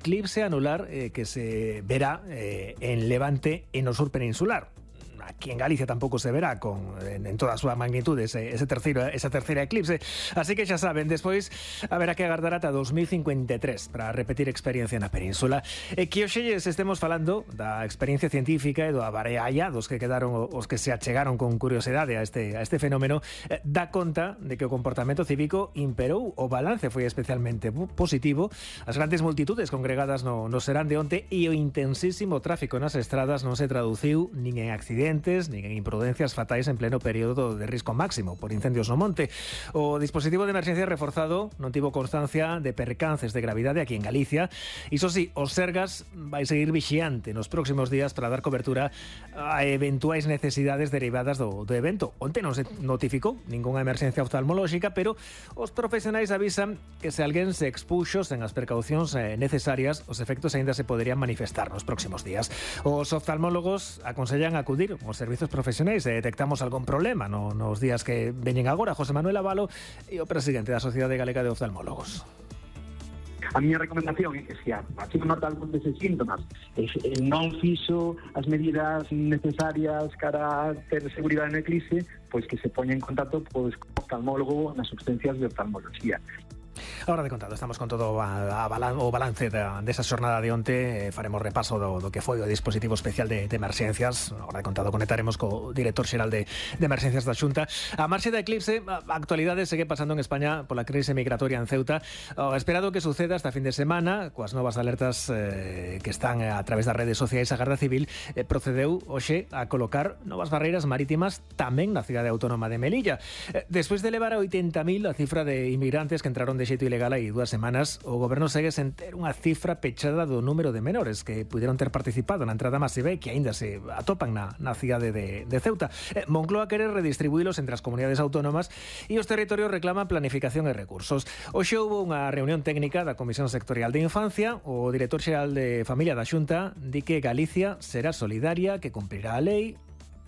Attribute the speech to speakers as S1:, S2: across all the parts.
S1: eclipse anular que se verá en Levante e no sur peninsular. Aquí en Galicia tampouco se verá en toda a súa magnitud esa terceira eclipse. Así que xa saben, despois haberá que agardar ata 2053 para repetir experiencia na península. E que hoxelles estemos falando da experiencia científica e do avarealla dos que quedaron os que se achegaron con curiosidade a este fenómeno, dá conta de que o comportamento cívico imperou. O balance foi especialmente positivo. As grandes multitudes congregadas no serán de onte e o intensísimo tráfico nas estradas non se traduciu nin en accidentes nin en imprudencias fatais en pleno período de risco máximo por incendios no monte. O dispositivo de emerxencia reforzado non tivo constancia de percances de gravidade aquí en Galicia. Iso sí, os Sergas vai seguir vixiante nos próximos días para dar cobertura a eventuais necesidades derivadas do evento. Onte non se notificou ningunha emerxencia oftalmolóxica, pero os profesionais avisan que se alguén se expuxo sen as precaucións necesarias, os efectos aínda se poderían manifestar nos próximos días. Os oftalmólogos aconsellan acudir os servizos profesionais se detectamos algún problema nos días que veñen agora. José Manuel Abalo e o presidente da Sociedade Galega de Oftalmólogos.
S2: A miña recomendación é que se a nota algún deses síntomas non fixo as medidas necesarias cara a ter seguridade no eclipse, pois que se poña en contacto co oftalmólogo nas urgencias de oftalmoloxía.
S1: Ahora de contado, estamos con todo o balance desa xornada de onte. Faremos repaso do que foi o dispositivo especial de emerxencias. Ahora de contado conectaremos co director xeral de emerxencias da Xunta. A marxe da eclipse, a actualidade segue pasando en España pola crise migratoria en Ceuta. O esperado que suceda esta fin de semana, coas novas alertas que están a través das redes sociais, a Garda Civil procedeu hoxe a colocar novas barreiras marítimas tamén na cidade autónoma de Melilla. Despois de levar a 80.000 a cifra de inmigrantes que entraron de xeito ilegal hai 2 semanas, o goberno segue sen ter unha cifra pechada do número de menores que puderon ter participado na entrada masiva e que aínda se atopan na cidade de Ceuta. Moncloa quere redistribuílos entre as comunidades autónomas e os territorios reclaman planificación e recursos. Hoxe houve unha reunión técnica da Comisión Sectorial de Infancia. O director xeral de Familia da Xunta di que Galicia será solidaria, que cumprirá a lei,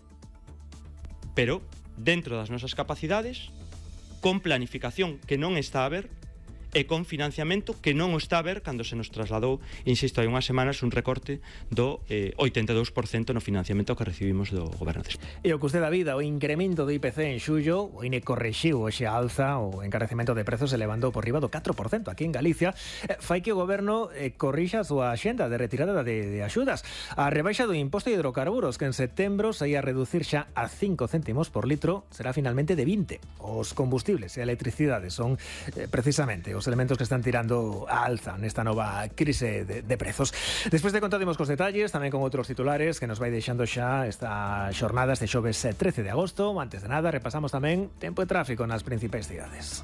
S3: pero dentro das nosas capacidades, con planificación que non está a ver e con financiamento que non o está a ver cando se nos trasladou, insisto, hai unhas semanas un recorte do 82% no financiamento que recibimos do Goberno de España.
S1: E o custe da vida, o incremento do IPC en xullo, o INE correxiu hoxe a alza o encarecemento de prezos elevando por riba do 4% aquí en Galicia, fai que o Goberno corrixa a súa axenda de retirada de axudas. A rebaixa do imposto de hidrocarburos, que en setembro se ia a reducir xa a 5 céntimos por litro, será finalmente de 20. Os combustibles e a electricidade son precisamente os elementos que están tirando a alza nesta nova crise de prezos. Despois de contademos cos detalles, tamén con outros titulares que nos vai deixando xa esta xornada, este xoves 13 de agosto. Antes de nada, repasamos tamén tempo e tráfico nas principais cidades.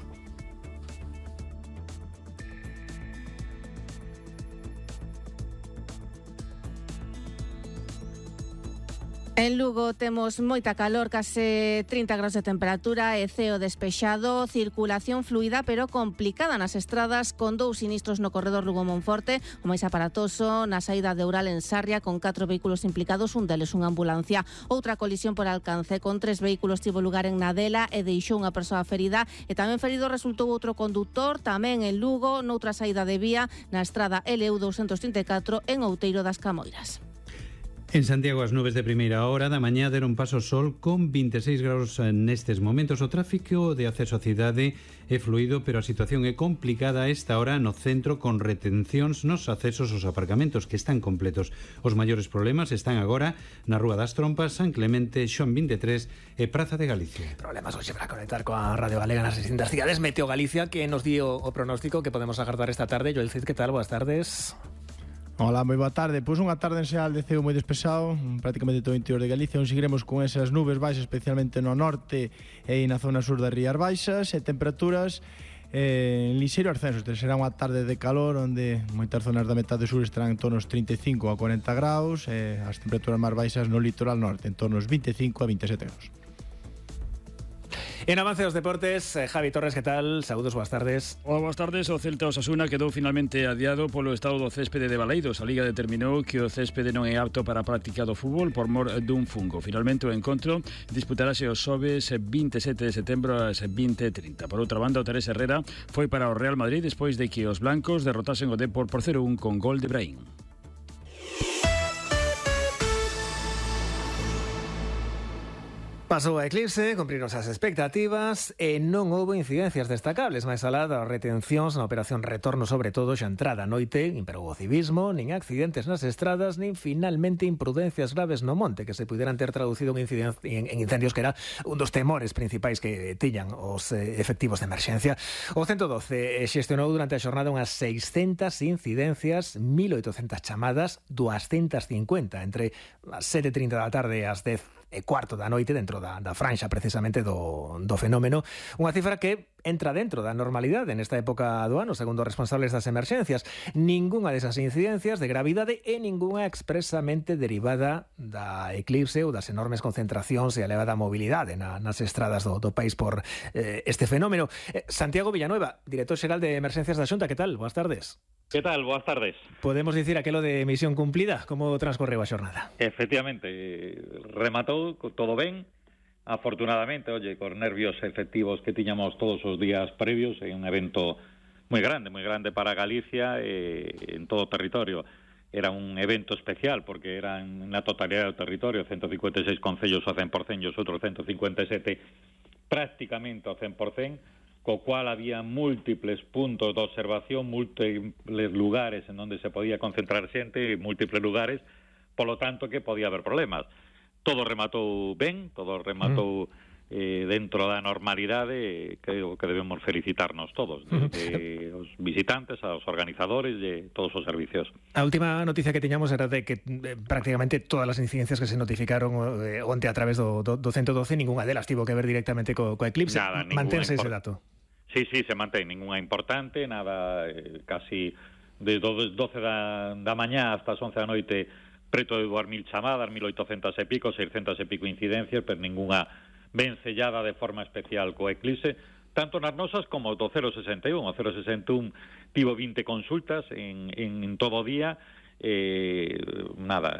S4: En Lugo temos moita calor, case 30 graus de temperatura e ceo despexado, circulación fluida pero complicada nas estradas, con 2 sinistros no corredor Lugo-Monforte, o máis aparatoso na saída de Oural en Sarria, con 4 vehículos implicados, un deles unha ambulancia. Outra colisión por alcance con 3 vehículos tivo lugar en Nadela e deixou unha persoa ferida, e tamén ferido resultou outro condutor, tamén en Lugo, noutra saída de vía na estrada LU 234 en Outeiro das Camoiras.
S5: En Santiago as nubes de primeira hora da mañá deron paso ao sol con 26 graus nestes momentos. O tráfico de acceso á cidade é fluido, pero a situación é complicada a esta hora no centro, con retencións nos accesos aos aparcamentos que están completos. Os maiores problemas están agora na Rúa das Trompas, San Clemente, Xoán 23 e Praza de Galicia.
S1: Problemas hoxe para conectar coa Radio Galega nas distintas cidades. Meteo Galicia, que nos dio o pronóstico que podemos agardar esta tarde. Joel Cid, que tal? Boas tardes.
S6: Hola, moi boa tarde. Pois unha tarde en xeral de ceo moi despexado, prácticamente todo o interior de Galicia, onde seguiremos con esas nubes baixas, especialmente no norte e na zona sur das Rías Baixas, e temperaturas en lixeiro ascenso. Será unha tarde de calor onde moitas zonas da metade sur estarán en torno aos 35 a 40 graus, e as temperaturas máis baixas no litoral norte en torno aos 25 a 27 graus.
S1: En avance dos deportes, Javi Torres, que tal? Saúdos, boas tardes.
S7: Hola, boas tardes. O Celta Osasuna quedou finalmente adiado polo estado do céspede de Baleidos. A Liga determinou que o céspede non é apto para a práctica do fútbol por mor dun fungo. Finalmente o encontro disputarase os xoves 27 de setembro ás 20:30. Por outra banda, o Teresa Herrera foi para o Real Madrid despois de que os blancos derrotasen o Depor por 0-1 con gol de Brahim.
S1: Pasou a eclipse, cumpriron as expectativas e non houbo incidencias destacables. Máis alá das retencións na operación retorno, sobre todo xa entrada a noite, imperou o civismo, nin accidentes nas estradas, nin finalmente imprudencias graves no monte que se puderan ter traducido en incendios, que era un dos temores principais que tiñan os efectivos de emerxencia. O 112 xestionou durante a xornada unhas 600 incidencias, 1.800 chamadas, 250 entre as 7:30 da tarde e as 10:15 da noite, dentro da franxa precisamente do fenómeno, unha cifra que entra dentro da normalidade nesta época do ano, segundo os responsables das emerxencias. Ningunha desas incidencias de gravidade e ningunha expresamente derivada da eclipse ou das enormes concentracións e a elevada mobilidade nas estradas do país por este fenómeno. Santiago Villanueva, director xeral de Emerxencias da Xunta, que tal? Boas tardes.
S8: ¿Qué tal? Boas tardes.
S1: Podemos dicir aquelo de misión cumplida? Como transcorreu a xornada?
S8: Efectivamente, rematou todo ben. Afortunadamente, cos nervios efectivos que tiñamos todos os días previos, é un evento moi grande para Galicia en todo o territorio. Era un evento especial porque era na totalidade do territorio, 156 concellos ao 100% e os outros 157 prácticamente ao 100%, co cual había múltiples puntos de observación, múltiples lugares en donde se podía concentrar xente, múltiples lugares, polo tanto que podía haber problemas. Todo rematou ben, todo rematou dentro da normalidade. Creo que debemos felicitarnos todos, desde os visitantes, aos organizadores e todos os servicios.
S1: A última noticia que tiñamos era de que prácticamente todas as incidencias que se notificaron onte a través do 112, ningunha delas tivo que ver directamente co eclipse.
S8: Nada,
S1: mantense ese dato.
S8: Sí, se mantén, ninguna importante, nada, casi de 12 da mañá hasta as 11 da noite, preto de 2.000 chamadas, 1.800 e pico, 600 e pico incidencias, pero ninguna vencellada de forma especial co eclipse, tanto nas nosas como do 061. O 061 tivo 20 consultas en todo o día, 8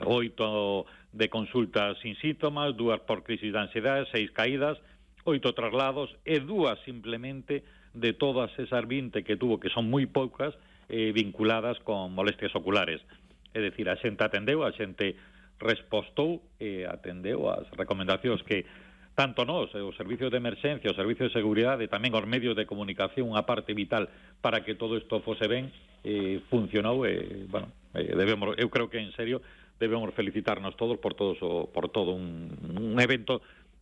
S8: de consultas sin síntomas, 2 por crisis de ansiedade, 6 caídas, 8 traslados e 2 simplemente de todas esas 20 que tuvo, que son moi poucas, vinculadas con molestias oculares. É dicir, a xente atendeu, a xente respostou e atendeu as recomendacións que tanto nós, os servicios de emerxencia, os servicios de seguridade, tamén os medios de comunicación, unha parte vital para que todo isto fose ben, funcionou. Eu creo que en serio debemos felicitarnos todos por todo un evento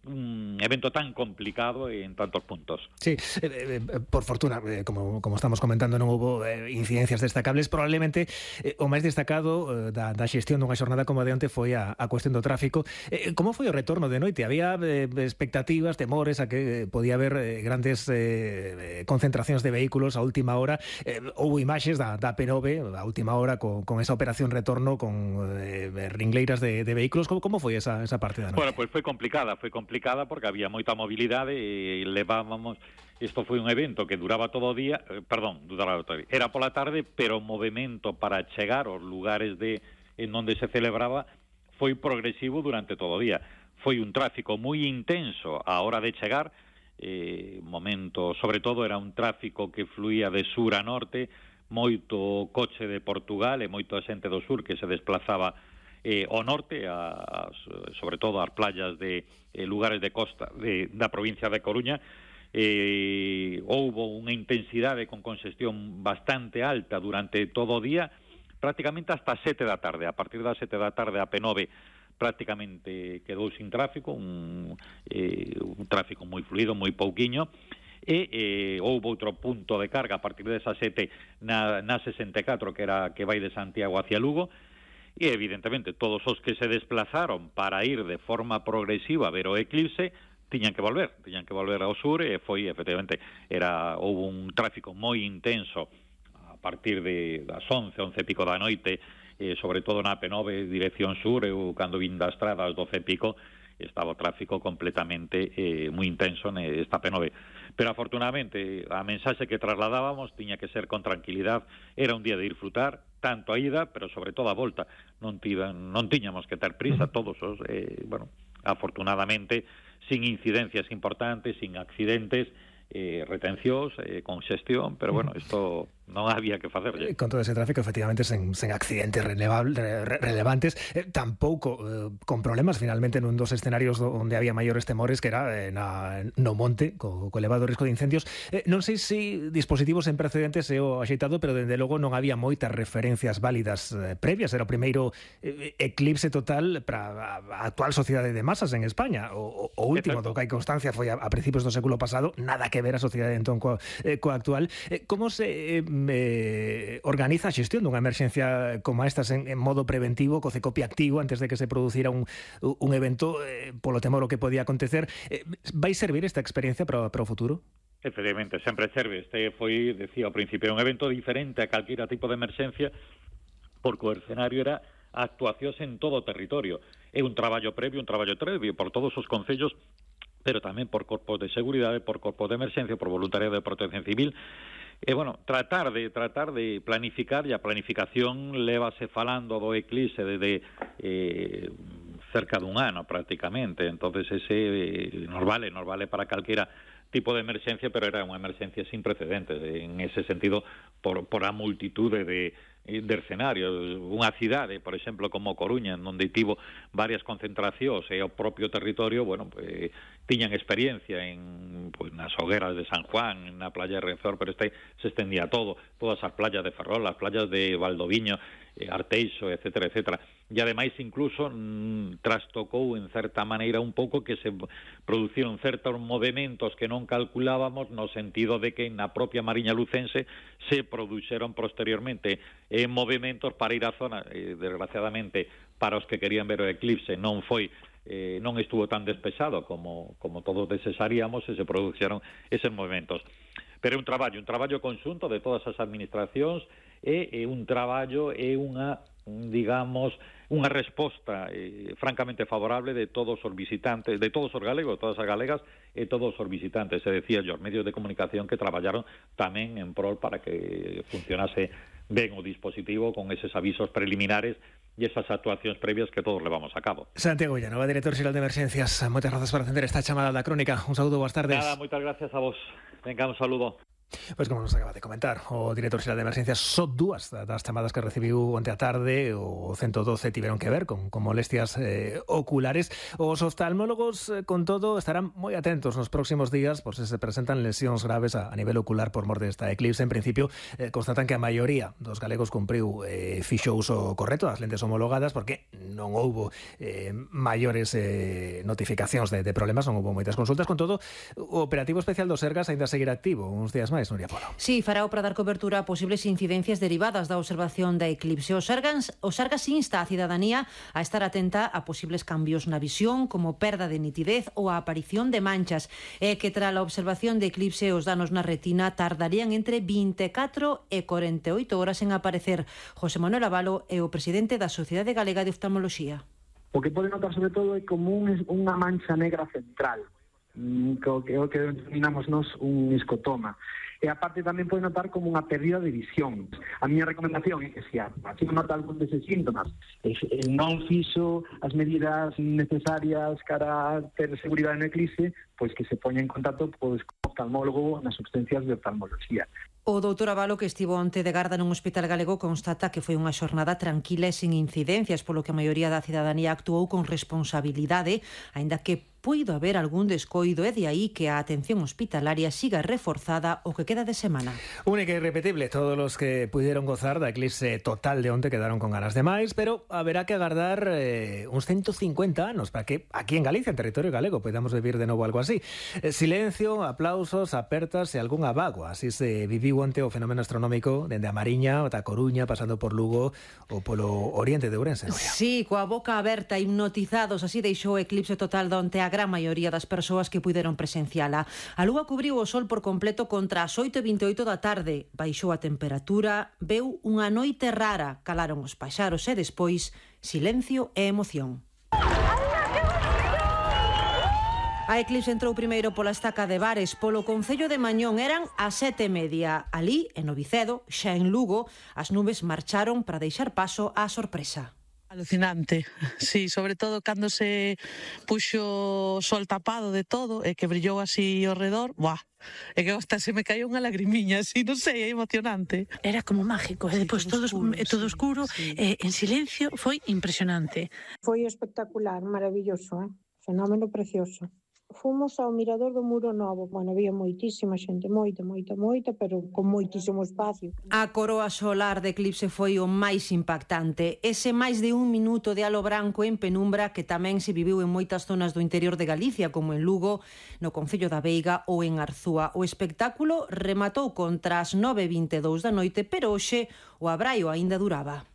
S8: tan complicado en tantos puntos.
S1: Sí, por fortuna, como estamos comentando, non houbo incidencias destacables. Probablemente o máis destacado da xestión dunha xornada como a de onte foi a cuestión do tráfico. Como foi o retorno de noite? Había expectativas, temores a que podía haber grandes concentracións de vehículos a última hora. Houbo imaxes da P9 a última hora con esa operación retorno con ringleiras de vehículos. Como foi esa parte da noite?
S8: Bueno, pues foi complicada porque había moita mobilidade e levábamos... Isto foi un evento que duraba todo o día, era pola tarde, pero o movimento para chegar aos lugares en onde se celebraba foi progresivo durante todo o día. Foi un tráfico moi intenso á hora de chegar, sobre todo era un tráfico que fluía de sur a norte, moito coche de Portugal e moita xente do sur que se desplazaba ao norte, sobre todo ás playas de lugares de costa da provincia de Coruña. Houbo unha intensidade con congestión bastante alta durante todo o día, prácticamente hasta 7 da tarde. A partir das 7 da tarde a P9 prácticamente quedou sin tráfico, un tráfico moi fluido, moi pouquiño, e houve outro punto de carga a partir desas 7 na 64, que vai de Santiago hacia Lugo. E, evidentemente, todos os que se desplazaron para ir de forma progresiva a ver o eclipse tiñan que volver ao sur, e foi, efectivamente, houve un tráfico moi intenso a partir das 11 e pico da noite, sobre todo na P9, dirección sur. Eu, cando vin da estrada ás 12 e pico, estaba o tráfico completamente moi intenso nesta P9. Pero afortunadamente a mensaxe que trasladábamos tiña que ser con tranquilidade, era un día de disfrutar, tanto a ida, pero sobre todo a volta. Non tiñamos que ter prisa todos os, afortunadamente, sin incidencias importantes, sin accidentes, retencións, congestión, pero bueno, isto non había que facerlle.
S1: Con todo ese tráfico, efectivamente, sen accidentes relevantes, tampouco con problemas, finalmente, nun dos escenarios onde había maiores temores, que era no monte, co elevado risco de incendios. Non sei se dispositivos en precedentes é o axeitado, pero, dende logo, non había moitas referencias válidas previas. Era o primeiro eclipse total para a actual sociedade de masas en España. O último do que hai constancia foi a principios do século pasado, nada que ver a sociedade entón coa actual. Como se organiza a xestión dunha emerxencia como estas en modo preventivo, co CECOPI activo antes de que se producira un evento, polo temor o que podía acontecer? Vai servir esta experiencia para o futuro?
S8: Efectivamente, sempre serve. Este foi, decía ao principio, un evento diferente a calquera tipo de emerxencia, porque o escenario era actuacións en todo o territorio. É un traballo previo por todos os concellos, pero tamén por corpos de seguridade, por corpos de emerxencia, por voluntariado de protección civil. Tratar de planificar, e a planificación lévase falando do eclipse desde cerca dun ano prácticamente, entonces ese nos vale para calquera tipo de emerxencia, pero era unha emerxencia sin precedentes en ese sentido por a multitude de escenarios. Unha cidade, por exemplo, como Coruña, onde tivo varias concentracións e o propio territorio, tiñan experiencia nas hogueras de San Juan, na playa de Rezor, pero se extendía todas as playas de Ferrol, as playas de Valdoviño, Arteixo, etcétera, etcétera. E ademais incluso trastocou en certa maneira un pouco que se produciron certos movimentos que non calculábamos, no sentido de que na propia Mariña Lucense se produxeron posteriormente movimentos para ir á zona. Desgraciadamente, para os que querían ver o eclipse non estuvo tan despexado como todos desearíamos, e se produxeron eses movimentos. Pero é un traballo conxunto de todas as administracións, é un traballo, é unha resposta francamente favorable de todos os visitantes, de todos os galegos, todas as galegas e todos os visitantes. Se decía, os medios de comunicación que traballaron tamén en prol para que funcionase ben o dispositivo con eses avisos preliminares e esas actuacións previas que todos levamos a cabo.
S1: Santiago Villanueva, director xeral de Emerxencias, moitas grazas por atender esta chamada da Crónica. Un saúdo, boas tardes.
S8: Nada, moitas gracias a vos. Venga, un saludo.
S1: Pois como nos acaba de comentar o director xeral de Emerxencias, son dúas das chamadas que recibiu onte a tarde. O 112 tiveron que ver con molestias oculares. Os oftalmólogos, con todo, estarán moi atentos nos próximos días por se presentan lesións graves a nivel ocular por mor desta eclipse. En principio, constatan que a maioría dos galegos cumpriu fixo uso correcto das lentes homologadas, porque non houbo maiores notificacións de problemas, non houbo moitas consultas. Con todo, o operativo especial do Sergas aínda seguirá activo uns días máis. Nuria Polo.
S9: Sí, farao para dar cobertura a posibles incidencias derivadas da observación da eclipse. O Sergas insta a cidadanía a estar atenta a posibles cambios na visión, como perda de nitidez ou a aparición de manchas, e que tras a observación de eclipse os danos na retina tardarían entre 24 e 48 horas en aparecer. José Manuel Abalo é o presidente da Sociedade Galega de Oftalmoloxía.
S2: O que pode notar sobre todo é como unha mancha negra central, que é o que denominamos nos un escotoma. E aparte tamén pode notar como unha pérdida de visión. A miña recomendación é que se así nota algún deses síntomas, non fixo as medidas necesarias para ter seguridade no eclipse, pois que se poña en contacto co oftalmólogo nas urgencias de oftalmoloxía.
S9: O doutor Abalo, que estivo onte de garda nun hospital galego, constata que foi unha xornada tranquila e sin incidencias, polo que a maioría da cidadanía actuou con responsabilidade, aínda que puido haber algún descoido, e de aí que a atención hospitalaria siga reforzada o que queda de semana.
S1: Única e irrepetible, todos os que pudieron gozar da eclipse total de onte quedaron con ganas de máis, pero haberá que agardar uns 150 anos para que aquí en Galicia, en territorio galego, podamos vivir de novo algo así. Silencio, aplausos, apertas e algún abago. Así se viviu onte o fenómeno astronómico dende a Mariña ata a Coruña, pasando por Lugo ou polo oriente de Ourense.
S9: Sí, coa boca aberta, hipnotizados, así deixou o eclipse total de onte a gran maioría das persoas que puideron presenciala. A lúa cubriu o sol por completo contra as 8:28 da tarde. Baixou a temperatura, veu unha noite rara, calaron os paxaros e despois silencio e emoción. A Eclipse entrou primeiro pola estaca de Bares, polo concello de Mañón. Eran as 7:30. Ali, en Novicedo, xa en Lugo, as nubes marcharon para deixar paso á sorpresa.
S10: Alucinante, sí, sobre todo cando se puxo o sol tapado de todo e que brillou así ao redor, buah, é que hasta se me caiu unha lagrimiña, así, non sei, é emocionante.
S11: Era como mágico, e depois todo oscuro, sí. En silencio, foi impresionante.
S12: Foi espectacular, maravilloso, fenómeno precioso. Fomos ao mirador do Muro Novo. Bueno, había moitísima xente, moita, pero con moitísimo espacio.
S9: A coroa solar de Eclipse foi o máis impactante. Ese máis de un minuto de halo branco en penumbra que tamén se viviu en moitas zonas do interior de Galicia, como en Lugo, no concello da Veiga ou en Arzúa. O espectáculo rematou contra as 9:22 da noite, pero hoxe o abraio aínda duraba.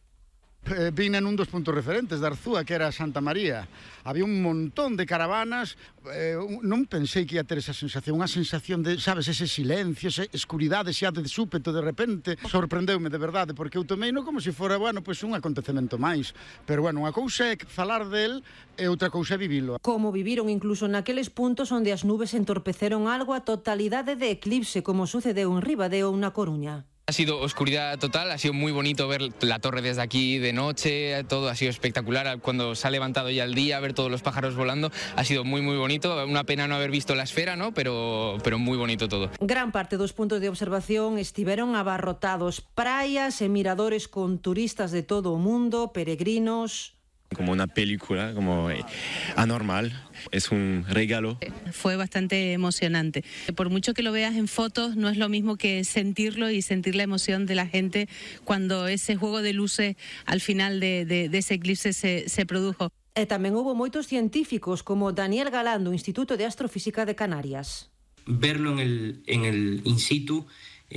S13: Vine nun dos puntos referentes de Arzúa, que era Santa María. Había un montón de caravanas. Non pensei que ia ter esa sensación, unha sensación de, sabes, ese silencio, esa escuridade xa de súpeto, de repente. Sorprendeume de verdade, porque eu tomeino como se fora, bueno, pois un acontecemento máis. Pero, bueno, unha cousa é falar del e outra cousa é vivilo.
S9: Como viviron incluso naqueles puntos onde as nubes entorpeceron algo a totalidade de Eclipse, como sucedeu en Ribadeo ou na Coruña.
S14: Ha sido oscuridad total, ha sido muy bonito ver la torre desde aquí de noche, todo ha sido espectacular. Cuando se ha levantado ya el día, ver todos los pájaros volando, ha sido muy bonito. Una pena no haber visto la esfera, ¿no? Pero muy bonito todo.
S9: Gran parte dos puntos de observación estiveron abarrotados. Praias e miradores con turistas de todo o mundo, peregrinos.
S15: Como una película, como anormal, es un regalo.
S16: Fue bastante emocionante. Por mucho que lo veas en fotos, no es lo mismo que sentirlo y sentir la emoción de la gente cuando ese juego de luces al final de ese eclipse se produjo.
S9: E tamén hubo moitos científicos como Daniel Galán do Instituto de Astrofísica de Canarias.
S17: Verlo en el in situ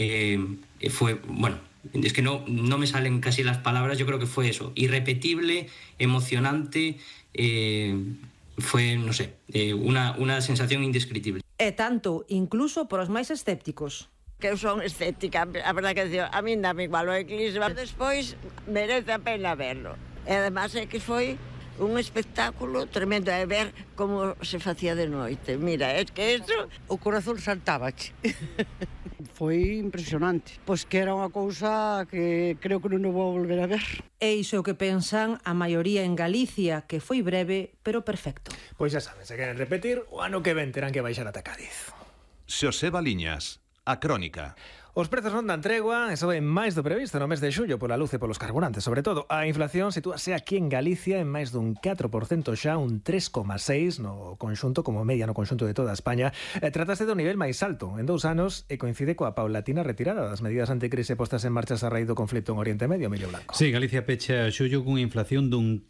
S17: fue, bueno, es que no me salen casi las palabras. Yo creo que fue eso, irrepetible, emocionante, fue, no sé, una sensación indescriptible.
S9: E tanto, incluso por os máis escépticos.
S18: Que eu son escéptica, a verdad que a min dame igual o eclipse, despois merece a pena verlo. E además é que foi un espectáculo tremendo, é ver como se facía de noite. Mira, é que eso...
S19: O corazón saltábache. Foi impresionante. Pois que era unha cousa que creo que non o vou volver a ver.
S9: E iso é o que pensan a maioría en Galicia, que foi breve, pero perfecto.
S1: Pois xa saben, se queren repetir, o ano que ven terán que baixar ata Cádiz.
S20: Xosé Baliñas, A Crónica.
S1: Os prezos non dan tregua, e soben máis do previsto no mes de xullo pola luz e polos carburantes. Sobre todo, a inflación sitúase aquí en Galicia en máis dun 4% xa, un 3,6% no conxunto, como media no conxunto de toda España. Tratase do nivel máis alto en 2 anos e coincide coa paulatina retirada das medidas anticrise postas en marcha a raíz do conflito en Oriente Medio, Emilio Blanco.
S5: Sí, Galicia pecha xullo cunha inflación dun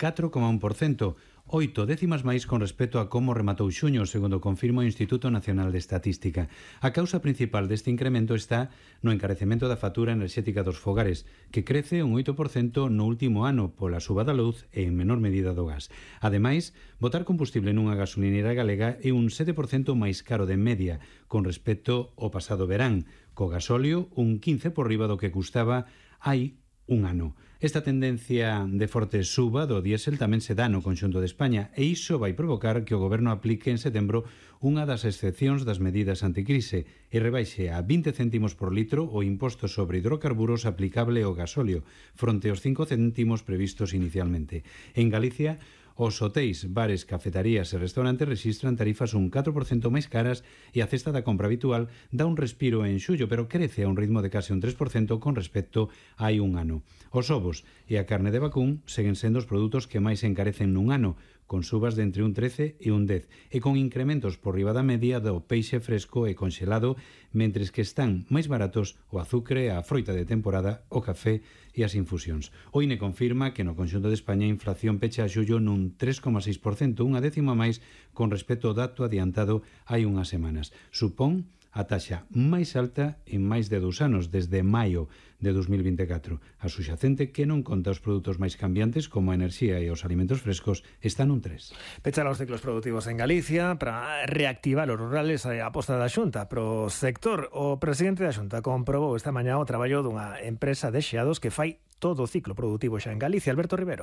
S5: 4,1%. 8 décimas máis con respecto a como rematou xuño, segundo confirma o Instituto Nacional de Estatística. A causa principal deste incremento está no encarecemento da factura enerxética dos fogares, que crece un 8% no último ano pola suba da luz e en menor medida do gas. Ademais, botar combustible nunha gasolinera galega é un 7% máis caro de media con respecto ao pasado verán, co gasóleo un 15% por riba do que custaba hai un ano. Esta tendencia de forte suba do diésel tamén se dá no conxunto de España e iso vai provocar que o goberno aplique en setembro unha das excepcións das medidas anticrise e rebaixe a 20 céntimos por litro o imposto sobre hidrocarburos aplicable ao gasóleo, fronte aos 5 céntimos previstos inicialmente. En Galicia, os hotéis, bares, cafetarías e restaurantes rexistran tarifas un 4% máis caras e a cesta da compra habitual dá un respiro en xullo, pero crece a un ritmo de case un 3% con respecto a hai un ano. Os ovos e a carne de vacún seguen sendo os produtos que máis se encarecen nun ano, con subas de entre un 13 e un 10, e con incrementos por riba da media do peixe fresco e conxelado, mentres que están máis baratos o azucre, a froita de temporada, o café e as infusións. O INE confirma que no conxunto de España a inflación pecha a xullo nun 3,6%, unha décima máis con respecto ao dato adiantado hai unhas semanas. Supón a taxa máis alta en máis de 2 anos, desde maio de 2024. A suxacente, que non conta os produtos máis cambiantes como a enerxía e os alimentos frescos, está nun 3.
S1: Pechan os ciclos productivos en Galicia para reactivar os rurales a aposta da Xunta pro sector. O presidente da Xunta comprobou esta mañá o traballo dunha empresa de xeados que fai todo o ciclo productivo xa en Galicia. Alberto Rivero.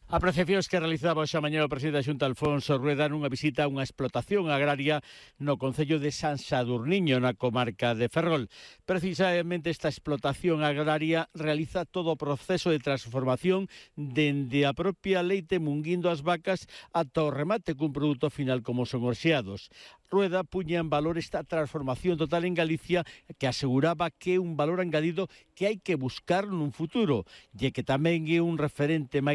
S21: Apreciacións que realizaba hoxe a mañá o presidente da Xunta Alfonso Rueda nunha visita a unha explotación agraria no concello de San Sadurniño, na comarca de Ferrol. Precisamente esta explotación agraria realiza todo o proceso de transformación dende a propia leite munguindo as vacas ata o remate cun produto final como son os xeados. Rueda puña en valor esta transformación total en Galicia que aseguraba que é un valor engadido que hai que buscar nun futuro e que tamén é un referente máis